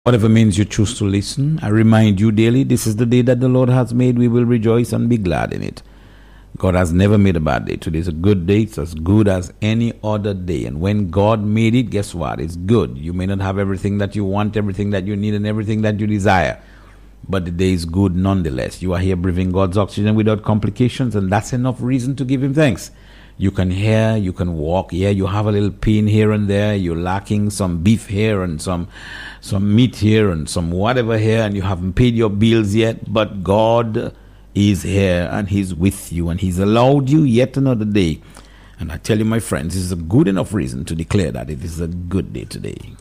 Whatever means you choose to listen, I remind you daily, this is the day that the Lord has made. We will rejoice and be glad in it. God has never made a bad day. Today is a good day. It's as good as any other day. And when God made it, guess what? It's good. You may not have everything that you want, everything that you need, and everything that you desire. But the day is good nonetheless. You are here breathing God's oxygen without complications, and that's enough reason to give Him thanks. You can hear, you can walk. Yeah, you have a little pain here and there. You're lacking some beef here and some meat here and some whatever here, and you haven't paid your bills yet. But God is here and He's with you, and He's allowed you yet another day. And I tell you, my friends, this is a good enough reason to declare that it is a good day today.